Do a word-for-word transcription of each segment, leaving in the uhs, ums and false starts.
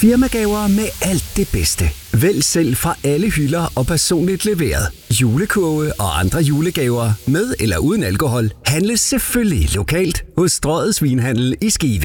Firmagaver med alt det bedste. Vælg selv fra alle hylder og personligt leveret. Julekurve og andre julegaver med eller uden alkohol handles selvfølgelig lokalt hos Strøget Vinhandel i Skive.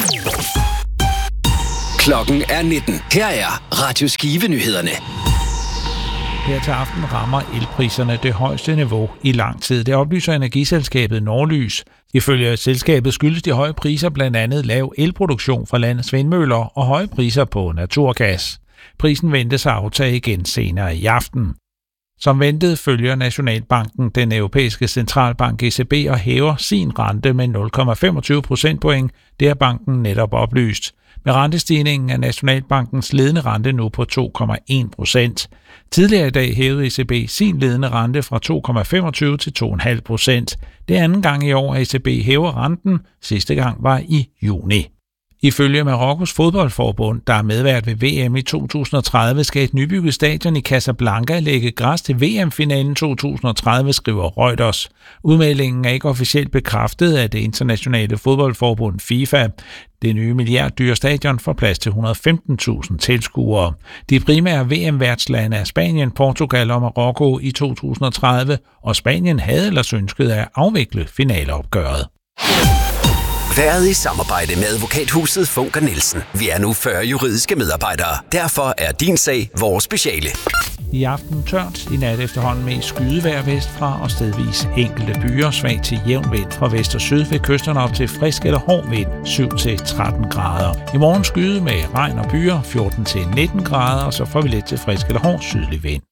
Klokken er nitten. Her er Radio Skive-nyhederne. Her til aften rammer elpriserne det højeste niveau i lang tid. Det oplyser energiselskabet Norlys. Ifølge selskabet skyldes de høje priser blandt andet lav elproduktion fra landets vindmøller og høje priser på naturgas. Prisen ventes at aftage igen senere i aften. Som ventet følger Nationalbanken den europæiske centralbank E C B og hæver sin rente med nul komma femogtyve procentpoint. Det har banken netop oplyst. Med rentestigningen er Nationalbankens ledende rente nu på to komma en procent. Tidligere i dag hævede E C B sin ledende rente fra to komma femogtyve til to komma fem procent. Det er anden gang i år, at E C B hæver renten. Sidste gang var i juni. Ifølge Marokkos fodboldforbund, der er medvært ved V M i to tusind og tredive, skal et nybygget stadion i Casablanca lægge græs til V M-finalen to tusind og tredive, skriver Reuters. Udmeldingen er ikke officielt bekræftet af det internationale fodboldforbund FIFA. Det nye milliarddyre stadion får plads til et hundrede og femten tusind tilskuere. De primære V M-værtslande er Spanien, Portugal og Marokko i to tusind og tredive, og Spanien havde ellers ønsket at afvikle finaleopgøret. Været i samarbejde med advokathuset Funker Nielsen. Vi er nu fyrre juridiske medarbejdere. Derfor er din sag vores speciale. I aften tørt, i nat efterhånden med skydevejr vestfra og stedvis enkelte byer, svag til jævn vind fra vest og syd ved kysterne op til frisk eller hård vind, syv til tretten grader. I morgen skyde med regn og byer, fjorten til nitten grader, og så får vi lidt til frisk eller hård sydlig vind.